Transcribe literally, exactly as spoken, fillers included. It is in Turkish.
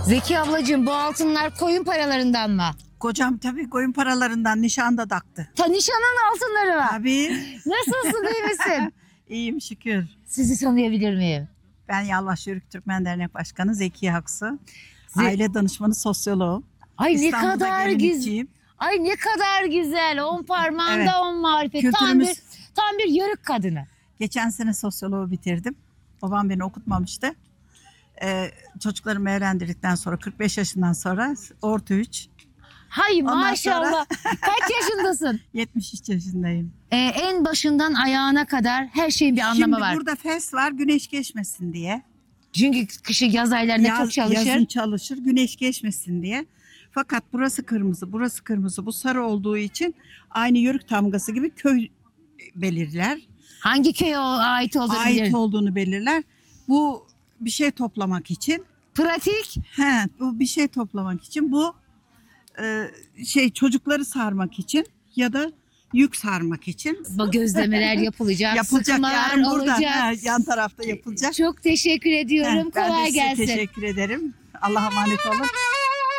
Zeki ablacığım bu altınlar koyun paralarından mı? Kocam tabii koyun paralarından nişanda taktı. Ta nişanın altınları var. Tabii. Nasılsın, iyi misin? İyiyim şükür. Sizi tanıyabilir miyim? Ben Yalvaç Yörük Türkmen Dernek Başkanı Zeki Aksu. Ze- Aile danışmanı, sosyoloğum. Ay ne İstanbul'da kadar güzel. gelinlikçiyim. Ay ne kadar güzel. On parmağında Evet. on marifet. Tam Kültürümüz- bir, tam bir yörük kadını. Geçen sene sosyoloğu bitirdim. Babam beni okutmamıştı. Ee, çocuklarımı evlendirdikten sonra kırk beş yaşından sonra orta üç. Hay Ondan maşallah. sonra- Kaç yaşındasın? yetmiş üç yaşındayım. Ee, en başından ayağına kadar her şeyin bir anlamı Şimdi var. burada fes var, güneş geçmesin diye. Çünkü kışı yaz aylarında Yaz- çok çalışır. Yazın çalışır, güneş geçmesin diye. Fakat burası kırmızı, burası kırmızı. Bu sarı olduğu için aynı yörük tamgası gibi köy belirler. Hangi köye o ait olduğunu Ait bilirim. olduğunu belirler. Bu bir şey toplamak için. Pratik. He, bu bir şey toplamak için. Bu e, şey çocukları sarmak için ya da yük sarmak için. Bu gözlemeler yapılacak. Yapılacak sıkmalar yarın burada. olacak. He, yan tarafta yapılacak. Çok teşekkür ediyorum. He, ben de Kolay size gelsin. teşekkür ederim. Allah'a emanet olun.